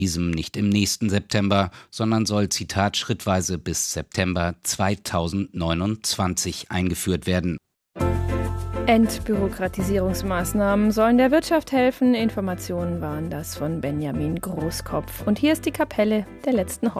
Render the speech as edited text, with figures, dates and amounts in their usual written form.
diesem nicht im nächsten September, sondern soll, Zitat, schrittweise bis September 2029 eingeführt werden. Entbürokratisierungsmaßnahmen sollen der Wirtschaft helfen. Informationen waren das von Benjamin Großkopf. Und hier ist die Kapelle der letzten